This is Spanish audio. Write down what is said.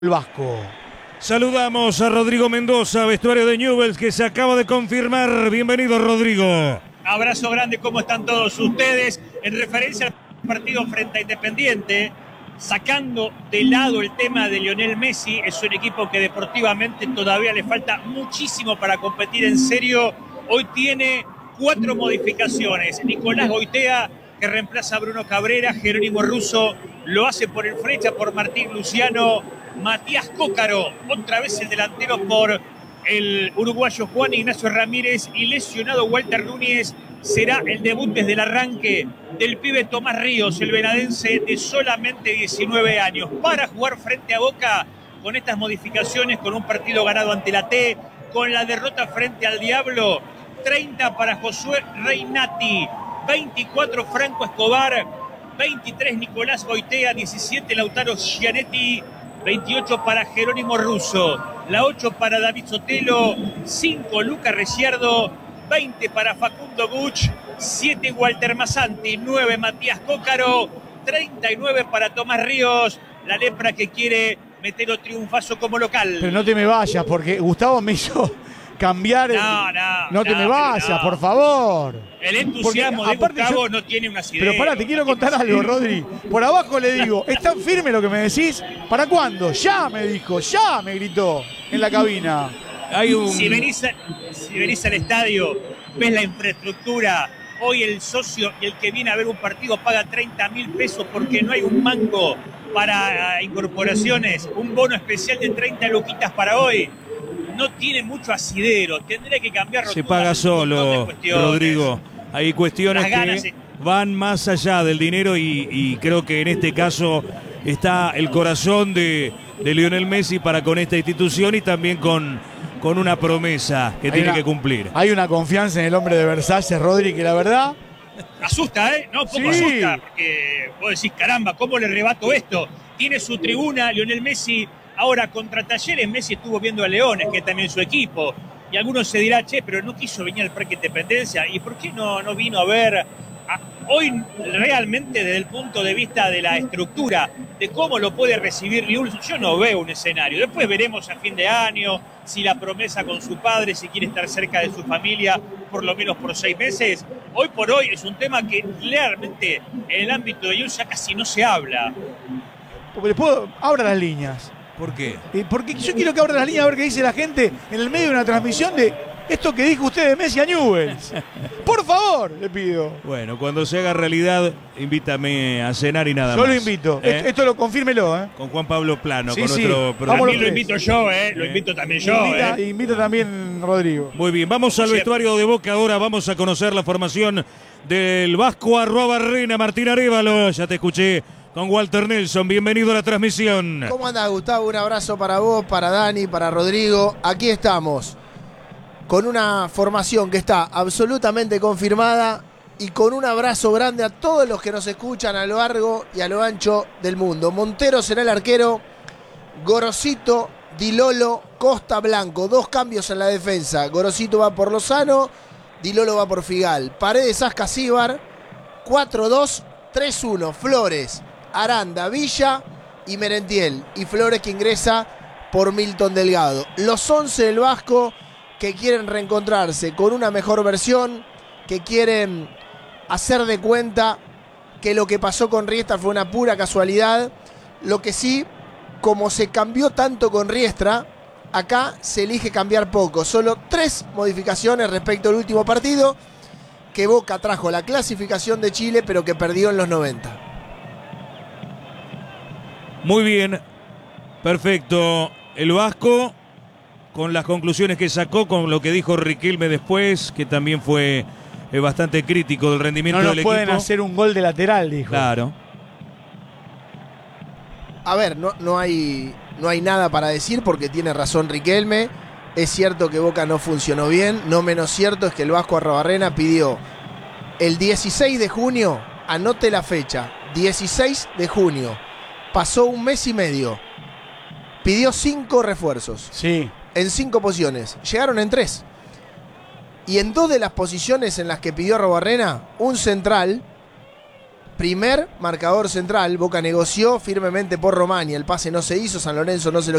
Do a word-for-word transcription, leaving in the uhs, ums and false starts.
el Vasco. Saludamos a Rodrigo Mendoza, vestuario de Newell's, que se acaba de confirmar. Bienvenido, Rodrigo. Abrazo grande, ¿cómo están todos ustedes? En referencia al partido frente a Independiente, sacando de lado el tema de Lionel Messi, es un equipo que deportivamente todavía le falta muchísimo para competir en serio. Hoy tiene cuatro modificaciones. Nicolás Goitea, que reemplaza a Bruno Cabrera, Jerónimo Russo lo hace por el Flecha, por Martín Luciano, Matías Cócaro, otra vez el delantero por el uruguayo Juan Ignacio Ramírez, y lesionado Walter Núñez. Será el debut desde el arranque del pibe Tomás Ríos, el venadense de solamente diecinueve años, para jugar frente a Boca con estas modificaciones, con un partido ganado ante la T, con la derrota frente al Diablo. Treinta para Josué Reinati, veinticuatro Franco Escobar, veintitrés Nicolás Goitea, diecisiete Lautaro Gianetti, veintiocho para Jerónimo Russo, la ocho para David Sotelo, cinco Lucas Ricciardo, veinte para Facundo Buch, siete Walter Massanti, nueve Matías Cócaro, treinta y nueve para Tomás Ríos, la lepra que quiere meter un triunfazo como local. Pero no te me vayas, porque Gustavo me hizo cambiar. El... No, no. No te no, me vayas, no. por favor. El entusiasmo porque, de Gustavo yo... no tiene una idea. Pero pará, te quiero contar algo, Rodri. Por abajo le digo, ¿es tan firme lo que me decís? ¿Para cuándo? Ya, me dijo, ya, me gritó en la cabina. Hay un... Si venís, a, si venís al estadio, ves la infraestructura. Hoy el socio y el que viene a ver un partido paga treinta mil pesos porque no hay un mango para uh, incorporaciones. Un bono especial de treinta luquitas para hoy. No tiene mucho asidero. Tendría que cambiarlo. Se paga solo, Rodrigo. Hay cuestiones que se... van más allá del dinero y, y creo que en este caso está el corazón de, de Lionel Messi para con esta institución y también con, con una promesa que hay tiene una, que cumplir. Hay una confianza en el hombre de Versalles, Rodri, que la verdad... Asusta, ¿eh? No, poco sí. asusta, porque vos decís, caramba, ¿cómo le rebato esto? Tiene su tribuna, Lionel Messi. Ahora, contra Talleres, Messi estuvo viendo a Leones, que es también su equipo. Y algunos se dirán, che, pero no quiso venir al Parque Independencia. ¿Y por qué no, no vino a ver? A, hoy, realmente, desde el punto de vista de la estructura, de cómo lo puede recibir Newell's, yo no veo un escenario. Después veremos a fin de año si la promesa con su padre, si quiere estar cerca de su familia, por lo menos por seis meses. Hoy por hoy es un tema que realmente en el ámbito de Newell's ya casi no se habla. Porque les puedo... Abra las líneas. ¿Por qué? Eh, porque yo quiero que abra las líneas a ver qué dice la gente en el medio de una transmisión de esto que dijo usted de Messi a Newell's. Por favor, le pido. Bueno, cuando se haga realidad, invítame a cenar y nada yo más. Yo lo invito. ¿Eh? Esto, esto lo confírmelo, ¿eh? Con Juan Pablo Plano, sí, con sí. otro programa. También lo invito yo, ¿eh? Lo invito también yo, invita, ¿eh? Invita también Rodrigo. Muy bien, vamos al vestuario de Boca ahora. Vamos a conocer la formación del Vasco Arruabarrena. Martín Arévalo, ya te escuché. Con Walter Nelson, bienvenido a la transmisión. ¿Cómo andás, Gustavo? Un abrazo para vos, para Dani, para Rodrigo. Aquí estamos, con una formación que está absolutamente confirmada y con un abrazo grande a todos los que nos escuchan a lo largo y a lo ancho del mundo. Montero será el arquero, Gorosito, Di Lolo, Costa, Blanco. Dos cambios en la defensa. Gorosito va por Lozano, Di Lolo va por Figal. Paredes, Ascasíbar, cuatro dos tres uno. Flores, Aranda, Villa y Merentiel. Y Flores que ingresa por Milton Delgado. Los once del Vasco que quieren reencontrarse con una mejor versión, que quieren hacer de cuenta que lo que pasó con Riestra fue una pura casualidad. Lo que sí, como se cambió tanto con Riestra, acá se elige cambiar poco. Solo tres modificaciones respecto al último partido, que Boca trajo la clasificación de Chile, pero que perdió en los noventa. Muy bien, perfecto. El Vasco, con las conclusiones que sacó, con lo que dijo Riquelme después, que también fue eh, bastante crítico del rendimiento no del equipo. No pueden hacer un gol de lateral, dijo. Claro. A ver, no, no, hay, no hay nada para decir porque tiene razón Riquelme. Es cierto que Boca no funcionó bien, no menos cierto es que el Vasco Arruabarrena pidió el dieciséis de junio, anote la fecha, dieciséis de junio, pasó un mes y medio, pidió cinco refuerzos, sí, en cinco posiciones, llegaron en tres, y en dos de las posiciones en las que pidió Arruabarrena, un central primer marcador central. Boca negoció firmemente por Romani. El pase no se hizo, San Lorenzo no se lo